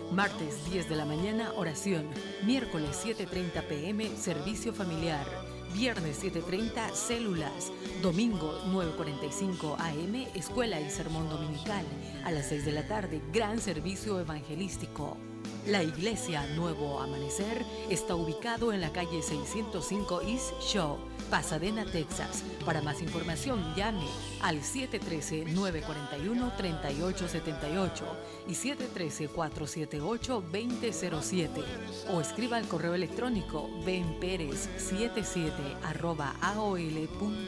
Martes 10 de la mañana, oración. Miércoles 7:30 p.m., servicio familiar. Viernes 7:30, células. Domingo 9:45 a.m., escuela y sermón dominical. A las 6 de la tarde, gran servicio evangelístico. La iglesia Nuevo Amanecer está ubicado en la calle 605 East Shaw, Pasadena, Texas. Para más información, llame al 713-941-3878 y 713-478-2007 o escriba al correo electrónico benperez77@aol.com.